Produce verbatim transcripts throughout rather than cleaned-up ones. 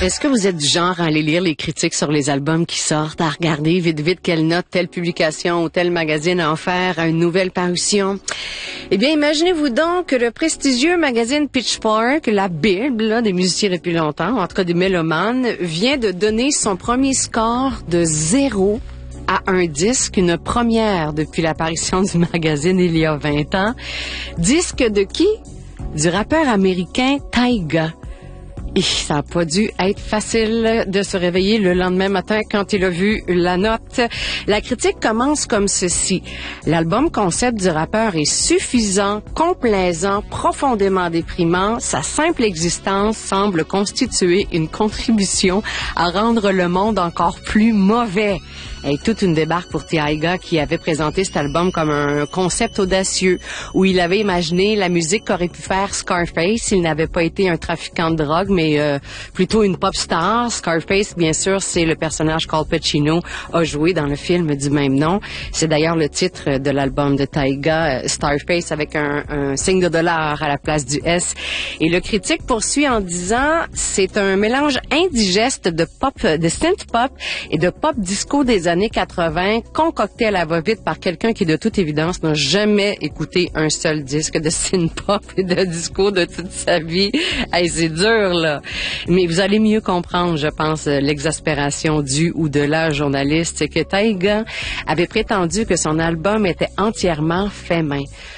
Est-ce que vous êtes du genre à aller lire les critiques sur les albums qui sortent, à regarder vite vite quelle note telle publication ou tel magazine a offert à une nouvelle parution? Eh bien, imaginez-vous donc que le prestigieux magazine Pitchfork, la bible là, des musiciens depuis longtemps, en tout cas des mélomanes, vient de donner son premier score de zéro à un disque, une première depuis l'apparition du magazine il y a vingt ans. Disque de qui? Du rappeur américain Tyga. Et ça n'a pas dû être facile de se réveiller le lendemain matin quand il a vu la note. La critique commence comme ceci. L'album concept du rappeur est suffisant, complaisant, profondément déprimant. Sa simple existence semble constituer une contribution à rendre le monde encore plus mauvais. Et toute une débarque pour Tyga qui avait présenté cet album comme un concept audacieux où il avait imaginé la musique qu'aurait pu faire Scarface s'il n'avait pas été un trafiquant de drogue, mais euh, plutôt une pop star. Scarface, bien sûr, c'est le personnage qu'Al Pacino a joué dans le film du même nom. C'est d'ailleurs le titre de l'album de Tyga, Starface, avec un, un signe de dollar à la place du S. Et le critique poursuit en disant c'est un mélange indigeste de pop, de synth pop et de pop disco des années quatre-vingts, concocté à la va-vite par quelqu'un qui, de toute évidence, n'a jamais écouté un seul disque de synth-pop et de disco de toute sa vie. Hey, c'est dur, là. Mais vous allez mieux comprendre, je pense, l'exaspération du ou de la journaliste. C'est que Tyga avait prétendu que son album était entièrement fait main.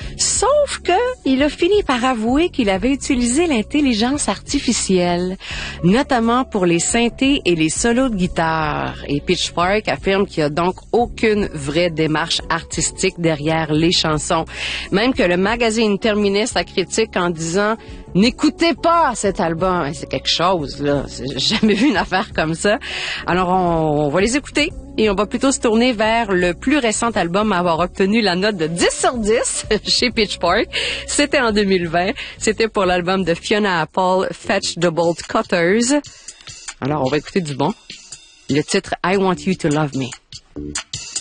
Sauf que il a fini par avouer qu'il avait utilisé l'intelligence artificielle, notamment pour les synthés et les solos de guitare. Et Pitchfork affirme qu'il n'y a donc aucune vraie démarche artistique derrière les chansons. Même que le magazine terminait sa critique en disant « N'écoutez pas cet album ». C'est quelque chose, là. J'ai jamais vu une affaire comme ça. Alors, on, on va les écouter. Et on va plutôt se tourner vers le plus récent album à avoir obtenu la note de dix sur dix chez Pitchfork. C'était en deux mille vingt. C'était pour l'album de Fiona Apple, Fetch the Bolt Cutters. Alors, on va écouter du bon. Le titre « I Want You to Love Me ».